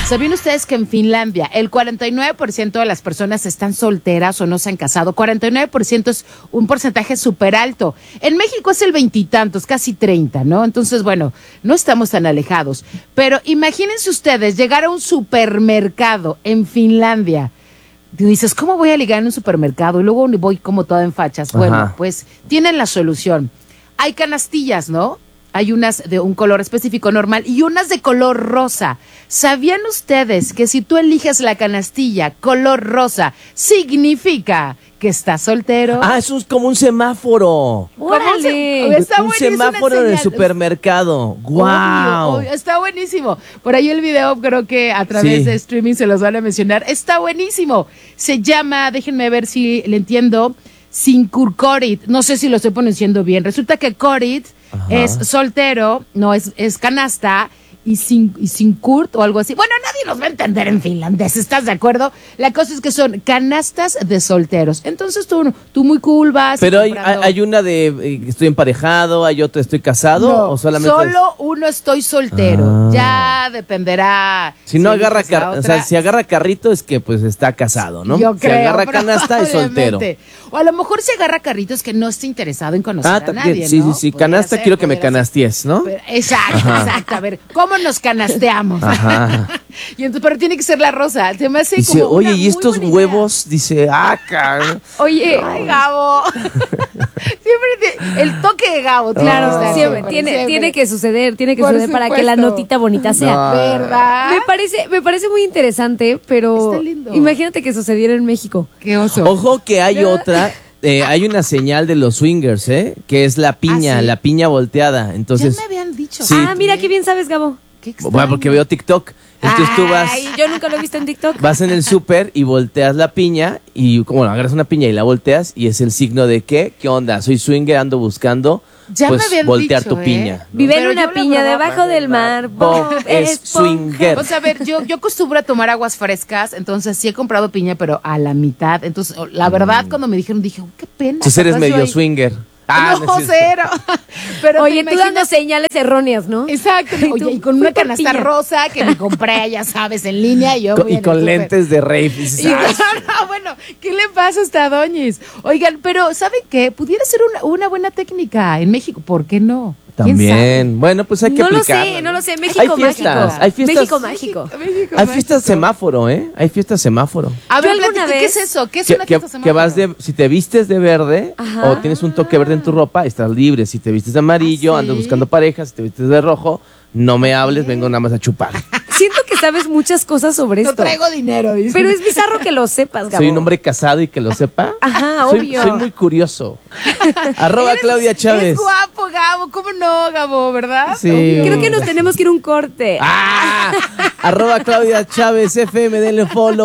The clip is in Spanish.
¿Sabían ustedes que en Finlandia el 49% de las personas están solteras o no se han casado? 49% es un porcentaje súper alto. En México es el veintitantos, casi 30, ¿no? Entonces, bueno, no estamos tan alejados. Pero imagínense ustedes llegar a un supermercado en Finlandia. Tú dices, ¿cómo voy a ligar en un supermercado? Y luego voy como toda en fachas. Ajá. Bueno, pues tienen la solución. Hay canastillas, ¿no? Hay unas de un color específico normal y unas de color rosa. ¿Sabían ustedes que si tú eliges la canastilla color rosa, significa que estás soltero? Ah, eso es como un semáforo. ¡Órale! Está Un buenísimo, semáforo una en el señal. supermercado. ¡Guau! Obvio, está buenísimo. Por ahí el video creo que a través Sí. de streaming se los van a mencionar. Está buenísimo. Se llama, déjenme ver si le entiendo, Sinkurkorit. No sé si lo estoy pronunciando bien. Resulta que Korit es soltero, no es canasta, y Sinkurt o algo así. Bueno, nadie nos va a entender en finlandés, ¿estás de acuerdo? La cosa es que son canastas de solteros. Entonces tú muy cool vas. Pero comprando- hay una de estoy emparejado, hay otra estoy casado, No, o solamente solo uno estoy soltero. Ah. Ya dependerá. si no agarra eliges la o otra. sea, si agarra carrito es que pues está casado, ¿no? Yo si creo, agarra canasta es soltero. probablemente. O a lo mejor si agarra carritos que no esté interesado en conocer a También, nadie, sí, ¿no? sí, sí. Podría Canasta, ser, quiero que me podría ser. canasties, ¿no? Exacto, exacto. A ver, ¿cómo nos canasteamos? Ajá. Y entonces, pero tiene que ser la rosa. Se me hace Dice, como oye, una y muy estos buena idea. huevos, dice, cabrón. Oye, Ay, Gabo. El toque de Gabo. claro, o sea, siempre, tiene que suceder Por para que la supuesto. notita bonita sea. No. ¿Verdad? Me parece muy interesante, pero Está lindo. imagínate que sucediera en México. Qué oso. Ojo que hay otra, hay una señal de los swingers, que es la piña, ¿Ah, sí? la piña volteada. Entonces, Ya me habían dicho. Sí. Ah, mira qué bien sabes, Gabo. Qué extraño. bueno, porque veo TikTok. Entonces tú vas, Ay, yo nunca lo he visto en TikTok. vas en el súper y volteas la piña y, bueno, agarras una piña y la volteas y es el signo de ¿qué onda? Soy swinger, ando buscando, Ya me pues, habían voltear dicho, tu piña. ¿no? Vive en Pero yo una la piña verdad- debajo del mar. Bob es swinger. O sea, a ver, yo acostumbro a tomar aguas frescas, entonces sí he comprado piña, pero a la mitad. Entonces, la verdad, cuando me dijeron, dije, qué pena. Entonces eres capaz yo medio ahí- swinger. No, es cierto. cero. Pero Oye, te tú dando imaginas- señales erróneas, ¿no? Exacto. Y tú, Oye, y con fui una por canasta piña. rosa que me compré, ya sabes, en línea. Y, yo voy Y en con el súper. lentes de rave. Y dices, Y no, bueno, ¿qué le pasa a esta doñis? Oigan, pero ¿saben qué? Pudiera ser una buena técnica en México. ¿Por qué no? ¿Quién sabe? también. Bueno, pues hay que No lo aplicarla, sé, no lo sé. Hay México fiestas, mágico. hay fiestas. México mágico. México, Hay fiestas semáforo, Hay fiestas semáforo. A ver, Yo alguna platícate, ¿qué vez- es eso? ¿Qué es Que, una que- fiesta que vas semáforo? si te vistes de verde Ajá. o tienes un toque verde en tu ropa, estás libre. Si te vistes de amarillo, ¿Ah, sí? andas buscando parejas. Si te vistes de rojo, no me hables, vengo nada más a chupar. Siento que sabes muchas cosas sobre No esto. traigo dinero, dice. Pero es bizarro que lo sepas, Gabo. Soy un hombre casado y que lo sepa. Ajá, soy, obvio. soy muy curioso. Arroba Claudia Chávez. Eres guapo, Gabo. ¿Cómo no, Gabo? ¿Verdad? Sí. Obvio. Creo que nos tenemos que ir a un corte. Arroba Claudia Chávez FM, denle follow.